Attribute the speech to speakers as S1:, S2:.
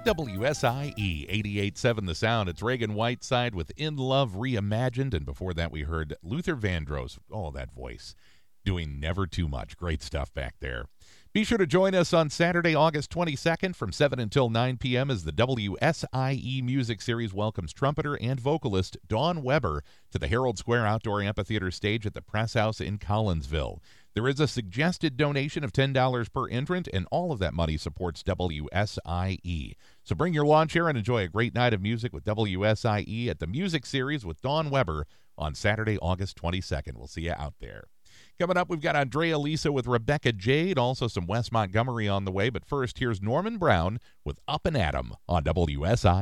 S1: WSIE 88.7 The Sound. It's Reagan Whiteside with In Love Reimagined. And before that, we heard Luther Vandross. Oh, that voice. Doing Never Too Much. Great stuff back there. Be sure to join us on Saturday, August 22nd from 7 until 9 p.m. as the WSIE Music Series welcomes trumpeter and vocalist Dawn Weber to the Herald Square Outdoor Amphitheater stage at the Press House in Collinsville. There is a suggested donation of $10 per entrant, and all of that money supports WSIE. So bring your lawn chair and enjoy a great night of music with WSIE at the Music Series with Dawn Weber on Saturday, August 22nd. We'll see you out there. Coming up, we've got Andrea Lisa with Rebecca Jade, also some Wes Montgomery on the way. But first, here's Norman Brown with Up and Atom on WSIE.